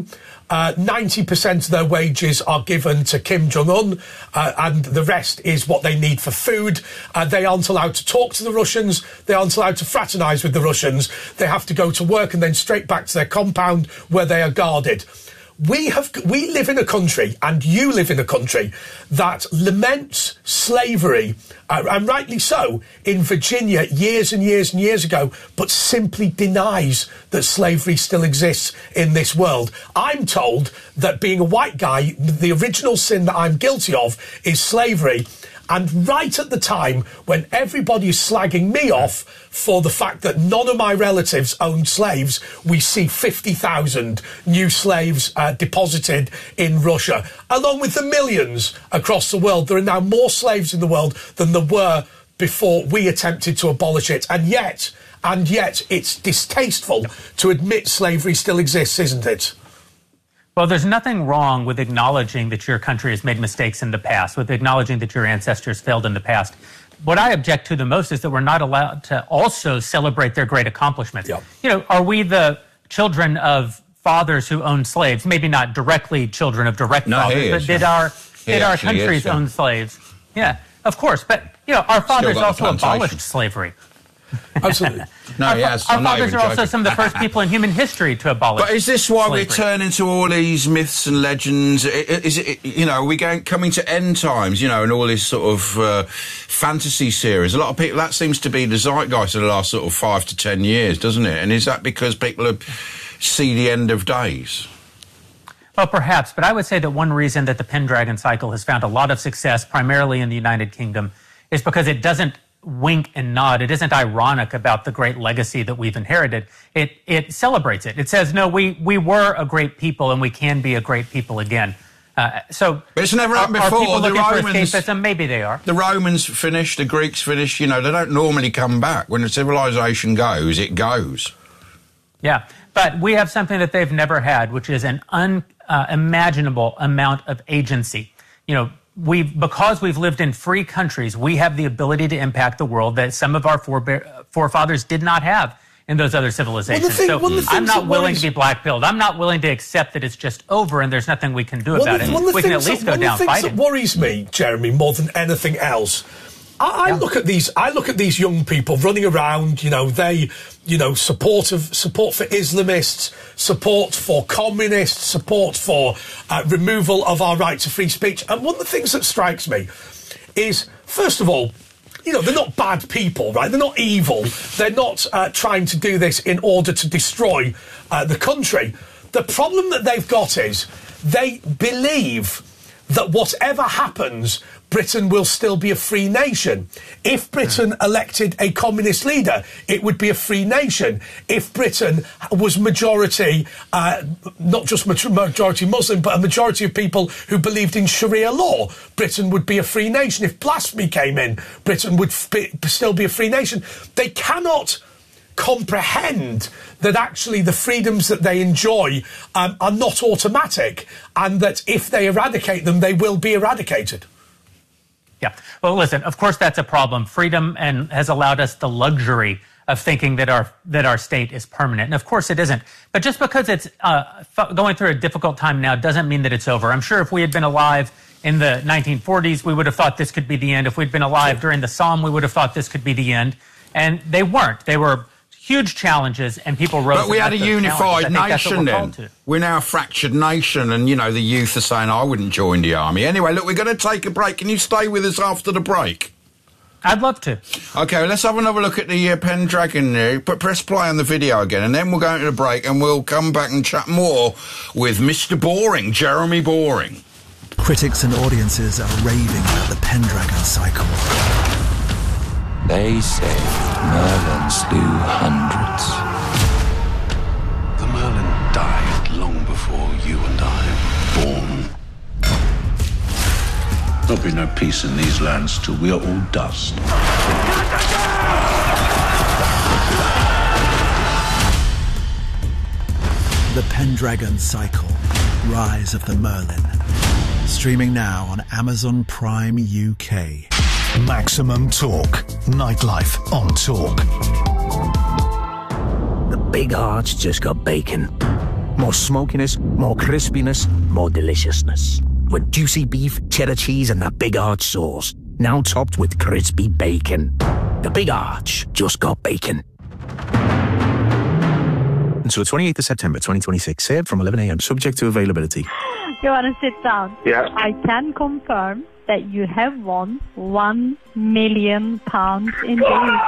90% of their wages are given to Kim Jong-un, and the rest is what they need for food. They aren't allowed to talk to the Russians. They aren't allowed to fraternise with the Russians. They have to go to work and then straight back to their compound where they are guarded. We live in a country, and you live in a country, that laments slavery, and rightly so, in Virginia years and years and years ago, but simply denies that slavery still exists in this world. I'm told that being a white guy, the original sin that I'm guilty of is slavery. And right at the time when everybody is slagging me off for the fact that none of my relatives owned slaves, we see 50,000 new slaves deposited in Russia, along with the millions across the world. There are now more slaves in the world than there were before we attempted to abolish it. And yet, it's distasteful to admit slavery still exists, isn't it?
Well, there's nothing wrong with acknowledging that your country has made mistakes in the past, with acknowledging that your ancestors failed in the past. What I object to the most is that we're not allowed to also celebrate their great accomplishments. Yep. You know, are we the children of fathers who owned slaves? Maybe not directly children of direct fathers, but did our countries own slaves? Yeah, of course. But, you know, our fathers also abolished slavery.
Absolutely.
No,
our fathers are also some of the first people in human history to abolish.
But is this why
slavery.
we turn into all these myths and legends? Is it, you know, are we coming to end times, you know, and all this sort of fantasy series? A lot of people, that seems to be the zeitgeist of the last sort of 5 to 10 years, doesn't it? And is that because people see the end of days?
Well, perhaps, but I would say that one reason that the Pendragon cycle has found a lot of success, primarily in the United Kingdom, is because it doesn't wink and nod. It isn't ironic about the great legacy that we've inherited. It celebrates it. It says, no, we were a great people and we can be a great people again. But
it's never happened before.
Are people
the
looking
Romans,
for escapism? Maybe they are.
The Romans finished, the Greeks finished. You know, they don't normally come back. When a civilization goes, it goes.
Yeah, but we have something that they've never had, which is an unimaginable amount of agency. You know, because we've lived in free countries, we have the ability to impact the world that some of our forefathers did not have in those other civilizations. I'm not willing to be black-pilled. I'm not willing to accept that it's just over and there's nothing we can do about it. We can at least go down fighting.
One of the things that worries me, Jeremy, more than anything else, I look at these young people running around, you know, support for Islamists, support for communists, support for removal of our right to free speech. And one of the things that strikes me is, first of all, you know, they're not bad people, right? They're not evil. They're not trying to do this in order to destroy the country. The problem that they've got is they believe that whatever happens, Britain will still be a free nation. If Britain elected a communist leader, it would be a free nation. If Britain was majority, not just majority Muslim, but a majority of people who believed in Sharia law, Britain would be a free nation. If blasphemy came in, Britain would still be a free nation. They cannot comprehend that actually the freedoms that they enjoy are not automatic, and that if they eradicate them, they will be eradicated.
Yeah. Well, listen, of course that's a problem. Freedom has allowed us the luxury of thinking that our state is permanent. And of course it isn't. But just because it's going through a difficult time now doesn't mean that it's over. I'm sure if we had been alive in the 1940s, we would have thought this could be the end. If we'd been alive during the Somme, we would have thought this could be the end. And they weren't. They were huge challenges, and people rose.
But we had a unified nation then. We're now a fractured nation, and, you know, the youth are saying, I wouldn't join the army. Anyway, look, we're going to take a break. Can you stay with us after the break?
I'd love to.
OK, let's have another look at the Pendragon there. Press play on the video again, and then we'll go into the break, and we'll come back and chat more with Mr. Boring, Jeremy Boring.
Critics and audiences are raving about the Pendragon cycle.
They say Merlin slew hundreds.
The Merlin died long before you and I were born. There'll be no peace in these lands till we are all dust.
The Pendragon cycle, Rise of the Merlin. Streaming now on Amazon Prime UK.
Maximum Talk. Nightlife on Talk.
The Big Arch just got bacon. More smokiness, more crispiness, more deliciousness. With juicy beef, cheddar cheese, and the Big Arch sauce. Now topped with crispy bacon. The Big Arch just got bacon.
until the 28th of September 2026. Served from 11 a.m. Subject to availability.
You want to sit down?
Yeah.
I can confirm that you have won £1 million indeed.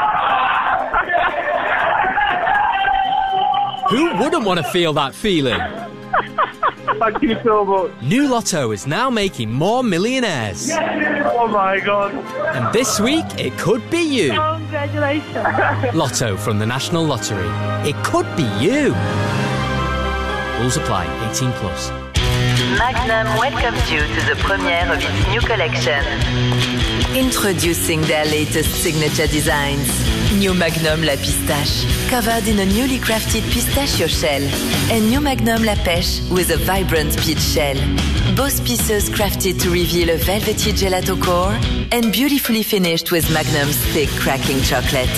Who wouldn't want to feel that feeling?
Thank you so much.
New Lotto is now making more millionaires.
Yes. Oh my God.
And this week, it could be you.
Congratulations.
Lotto from the National Lottery. It could be you. Rules apply. 18 plus.
Magnum welcomes you to the premiere of its new collection. Introducing their latest signature designs. New Magnum La Pistache, covered in a newly crafted pistachio shell. And New Magnum La Pêche with a vibrant peach shell. Both pieces crafted to reveal a velvety gelato core and beautifully finished with Magnum's thick cracking chocolate.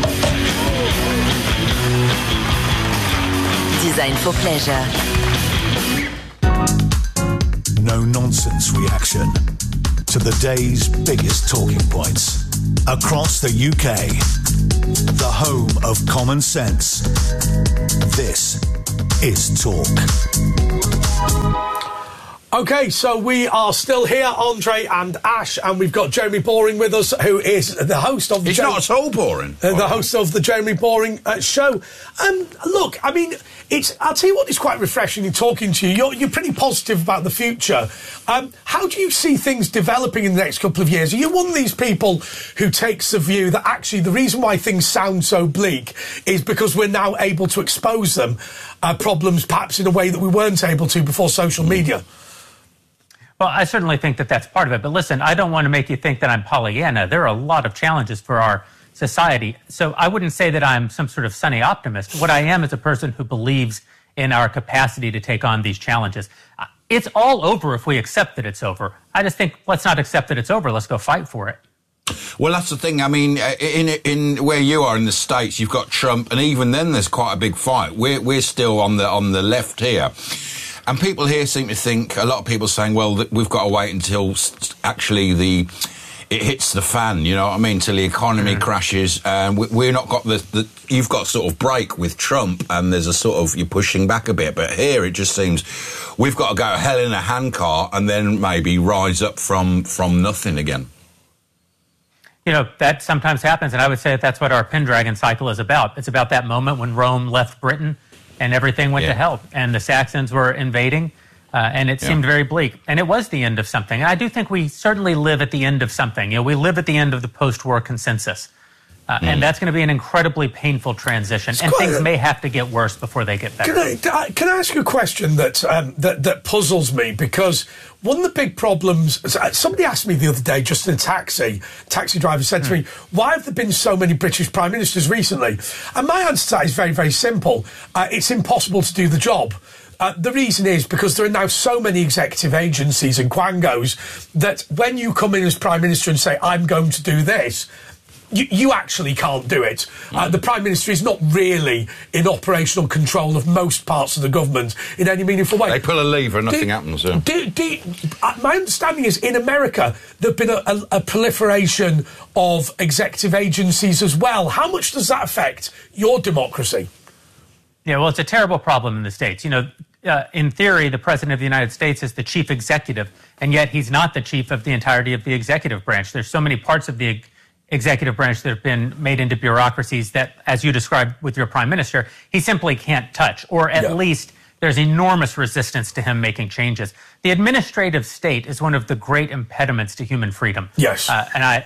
Designed for pleasure.
No-nonsense reaction to the day's biggest talking points. Across the UK, the home of common sense. This is Talk.
OK, so we are still here, Andre and Ash, and we've got Jeremy Boring with us, who is the host of the...
He's not at all boring.
The host of the Jeremy Boring show. Look, I mean, I'll tell you what, it's quite refreshing in talking to you. You're pretty positive about the future. How do you see things developing in the next couple of years? Are you one of these people who takes the view that actually the reason why things sound so bleak is because we're now able to expose them, problems perhaps in a way that we weren't able to before social media?
Well, I certainly think that that's part of it. But listen, I don't want to make you think that I'm Pollyanna. There are a lot of challenges for our society. So I wouldn't say that I'm some sort of sunny optimist. What I am is a person who believes in our capacity to take on these challenges. It's all over if we accept that it's over. I just think, let's not accept that it's over. Let's go fight for it.
Well, that's the thing. I mean, in where you are in the States, you've got Trump, and even then there's quite a big fight. We're still on the left here. And people here seem to think, a lot of people saying, well, we've got to wait until actually it hits the fan, you know what I mean, till the economy crashes. And we're not got you've got sort of break with Trump, and there's a sort of, you're pushing back a bit. But here it just seems we've got to go hell in a handcart and then maybe rise up from nothing again.
You know, that sometimes happens, and I would say that that's what our Pendragon cycle is about. It's about that moment when Rome left Britain and everything went to hell, and the Saxons were invading, and it seemed very bleak. And it was the end of something. And I do think we certainly live at the end of something. You know, we live at the end of the post-war consensus. And that's going to be an incredibly painful transition. And things may have to get worse before they get better.
Can I ask you a question that puzzles me? Because one of the big problems... Somebody asked me the other day, just in a taxi driver said to me, why have there been so many British Prime Ministers recently? And my answer to that is very, very simple. It's impossible to do the job. The reason is because there are now so many executive agencies and quangos that when you come in as Prime Minister and say, I'm going to do this... You actually can't do it. The Prime Minister is not really in operational control of most parts of the government in any meaningful way.
They pull a lever and nothing happens.
My understanding is in America there have been a proliferation of executive agencies as well. How much does that affect your democracy?
Yeah, well, it's a terrible problem in the States. You know, in theory, the President of the United States is the chief executive, and yet he's not the chief of the entirety of the executive branch. There's so many parts of the executive branch that have been made into bureaucracies that, as you described with your prime minister, he simply can't touch, or at least there's enormous resistance to him making changes. The administrative state is one of the great impediments to human freedom.
Yes.
And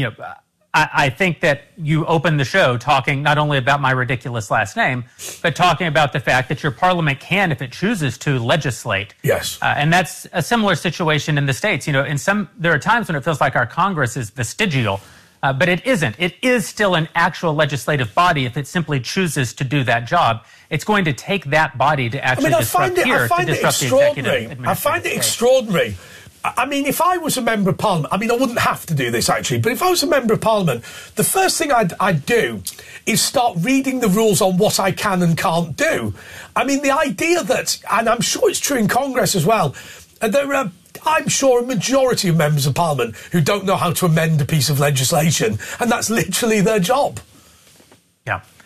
I think that you opened the show talking not only about my ridiculous last name, but talking about the fact that your parliament can, if it chooses to, legislate.
Yes.
And that's a similar situation in the States. You know, there are times when it feels like our Congress is vestigial, but it isn't. It is still an actual legislative body if it simply chooses to do that job. It's going to take that body to actually disrupt the executive.
I find it extraordinary. I mean, if I was a member of Parliament, I mean, I wouldn't have to do this, actually, but if I was a member of Parliament, the first thing I'd do is start reading the rules on what I can and can't do. I mean, the idea that, and I'm sure it's true in Congress as well, there are, I'm sure, a majority of members of Parliament who don't know how to amend a piece of legislation, and that's literally their job.
Yeah.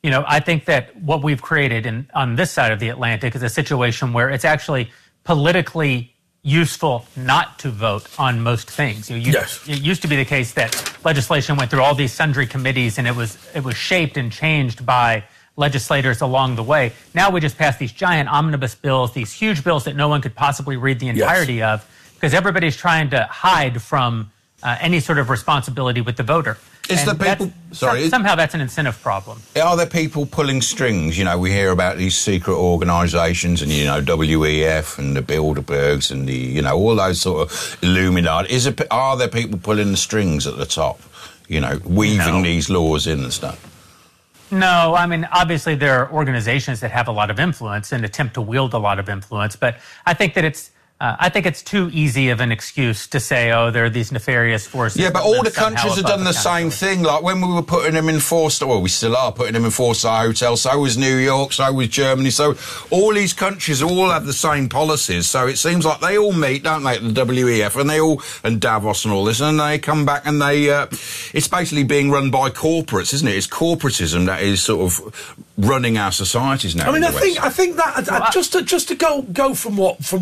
I think that what we've created on this side of the Atlantic is a situation where it's actually politically useful not to vote on most things. It used to be the case that legislation went through all these sundry committees and it was shaped and changed by legislators along the way. Now we just pass these giant omnibus bills, these huge bills that no one could possibly read the entirety of, because everybody's trying to hide from any sort of responsibility with the voter.
Is the people...
Somehow that's an incentive problem.
Are there people pulling strings? We hear about these secret organisations and, WEF and the Bilderbergs and the, all those sort of Illuminati. Are there people pulling the strings at the top, weaving these laws in and stuff?
No, I mean, obviously there are organizations that have a lot of influence and attempt to wield a lot of influence, but I think that it's too easy of an excuse to say, there are these nefarious forces.
Yeah, but all the countries have done the same thing. Like when we were putting them in four-star, well, we still are putting them in four-star hotels. So was New York, so was Germany. So all these countries all have the same policies. So it seems like they all meet, don't they, at the WEF, and Davos and all this, and they come back and it's basically being run by corporates, isn't it? It's corporatism that is sort of running our societies now.
I mean, I think that just to go from